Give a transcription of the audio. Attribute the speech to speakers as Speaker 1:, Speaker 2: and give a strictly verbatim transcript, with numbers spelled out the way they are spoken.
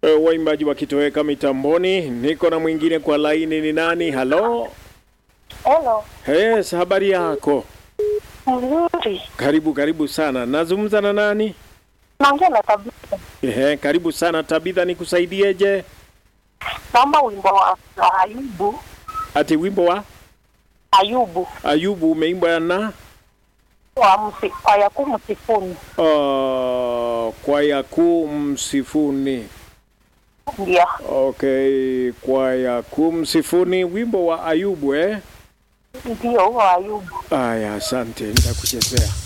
Speaker 1: Uh, waimbaji wakitoweka mitamboni. Niko na mwingine kwa laini. Ni nani? Halo.
Speaker 2: Hello.
Speaker 1: Yes, habari yako?
Speaker 2: Nzuri.
Speaker 1: Karibu karibu sana. Nazungumza na nani?
Speaker 2: Naongea na Tabitha.
Speaker 1: Ehe, karibu sana Tabitha, nikusaidieje?
Speaker 2: Naomba wimbo wa wa Ayubu.
Speaker 1: Ati wimbo wa
Speaker 2: Ayubu.
Speaker 1: Ayubu umeimbwa na
Speaker 2: Wa msi, wa Yakubu Msifuni.
Speaker 1: uh, kwa Yakubu Msifuni.
Speaker 2: Ndio.
Speaker 1: Okay, kwa Yakubu Msifuni, wimbo wa Ayubu eh?
Speaker 2: Ndio wa Ayubu.
Speaker 1: Aya, asante, nitakuchezea.